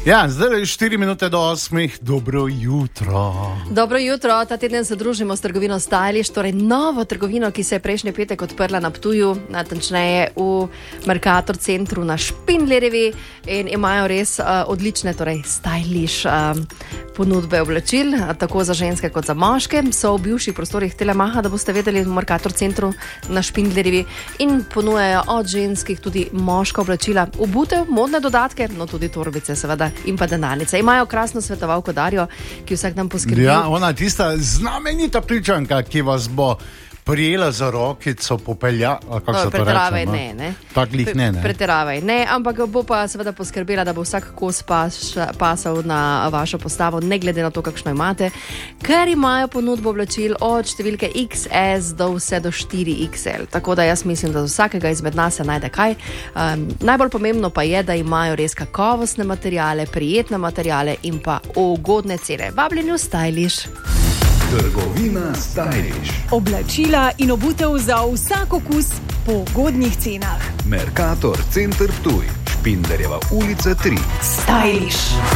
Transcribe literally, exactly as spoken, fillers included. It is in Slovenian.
Ja, zdaj je štiri minute do osmih. Dobro jutro. Dobro jutro. Ta teden se družimo s trgovino Stylish, torej novo trgovino, ki se je prejšnji petek odprla na Ptuju, natančneje v Mercator centru na Špindlerjevi, in imajo res uh, odlične, torej stylish uh, ponudbe oblačil, tako za ženske kot za moške. So v bivših prostorih Telemaha, da boste vedeli, v Mercator centru na Špindlerjevi, in ponujajo od ženskih tudi moška oblačila, obutev, modne dodatke, no tudi torbice seveda in pa denarnice. Imajo krasno svetovalko Darjo, ki vsak dan poskrbi. Ja, ona je tista znamenita Ptujčanka, ki vas bo prijela za rokico, popelja, kako se to Pretiravaj reče, no? ne, ne. Tak lih ne, ne. Pretiravaj ne, ampak bo pa seveda poskrbela, da bo vsak kos pas, pasal na vašo postavo, ne glede na to, kakšno imate, ker imajo ponudbo oblačil od številke iks es do vse do štiri iks el. Tako da jaz mislim, da za vsakega izmed nas se najde kaj. Um, najbolj pomembno pa je, da imajo res kakovostne materiale, prijetne materiale in pa ugodne cene. Vabljeni v Stylish. Trgovina Stylish. Oblačila in obutev za vsak okus po ugodnih cenah. Mercator center Ptuj, Špindlerjeva ulica tri. Stylish.